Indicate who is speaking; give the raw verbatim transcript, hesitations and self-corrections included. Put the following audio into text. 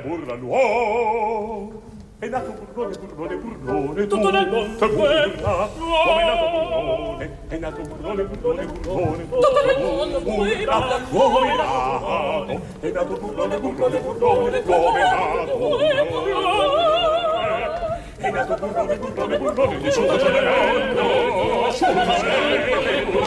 Speaker 1: burla l'uomo. È nato burlone, burlone, burlone,
Speaker 2: tutto nel mondo
Speaker 1: burla. Come è nato burlone, è nato burlone, burlone, burlone,
Speaker 2: tutto nel mondo burla.
Speaker 1: come è nato, è nato burlone, burlone, burlone, come è nato burlone. È nato burlone, burlone, burlone, nessuno ce n'è, nessuno ce n'è.